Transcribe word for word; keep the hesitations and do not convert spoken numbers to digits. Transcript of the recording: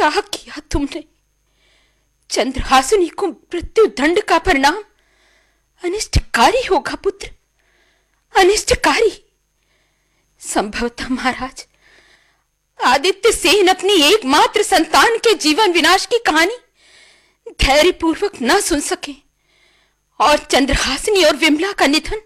क्या किया तुमने? चंद्रहासिनी को मृत्यु दंड का परिणाम अनिष्टकारी होगा पुत्र, अनिष्टकारी। संभवतः महाराज, आदित्य सेन अपनी एकमात्र संतान के जीवन विनाश की कहानी धैर्यपूर्वक न सुन सके और चंद्रहासिनी और विमला का निधन